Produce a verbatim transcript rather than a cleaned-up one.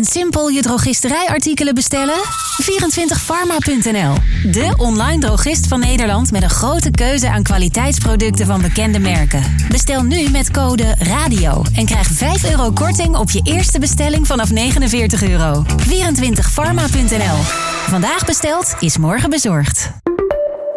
simpel je drogisterijartikelen bestellen? vierentwintig pharma punt n l, de online drogist van Nederland met een grote keuze aan kwaliteitsproducten van bekende merken. Bestel nu met code RADIO en krijg vijf euro korting op je eerste bestelling vanaf negenenveertig euro. vierentwintig pharma punt n l. Vandaag besteld is morgen bezorgd.